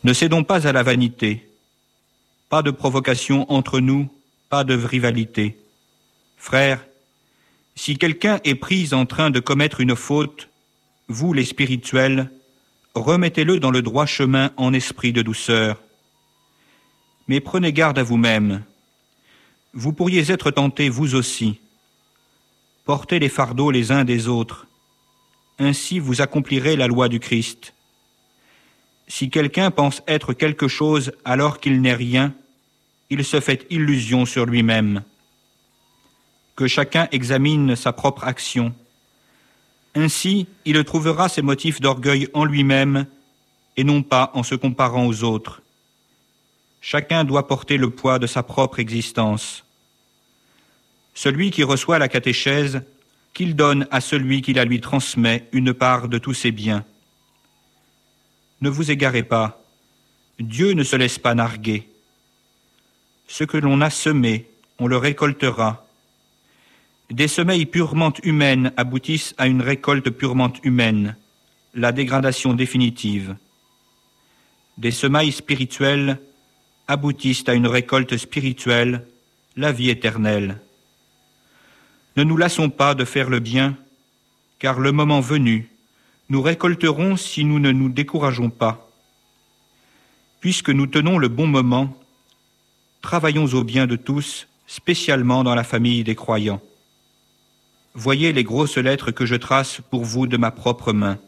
Ne cédons pas à la vanité. Pas de provocation entre nous, pas de rivalité. Frères, si quelqu'un est pris en train de commettre une faute, vous les spirituels, remettez-le dans le droit chemin en esprit de douceur. Mais prenez garde à vous-même. Vous pourriez être tentés vous aussi. Portez les fardeaux les uns des autres. Ainsi vous accomplirez la loi du Christ. Si quelqu'un pense être quelque chose alors qu'il n'est rien, il se fait illusion sur lui-même. Que chacun examine sa propre action. Ainsi, il trouvera ses motifs d'orgueil en lui-même et non pas en se comparant aux autres. Chacun doit porter le poids de sa propre existence. Celui qui reçoit la catéchèse, qu'il donne à celui qui la lui transmet une part de tous ses biens. Ne vous égarez pas, Dieu ne se laisse pas narguer. Ce que l'on a semé, on le récoltera. Des semelles purement humaines aboutissent à une récolte purement humaine, la dégradation définitive. Des semailles spirituelles aboutissent à une récolte spirituelle, la vie éternelle. Ne nous lassons pas de faire le bien, car le moment venu, nous récolterons si nous ne nous décourageons pas. Puisque nous tenons le bon moment, travaillons au bien de tous, spécialement dans la famille des croyants. Voyez les grosses lettres que je trace pour vous de ma propre main.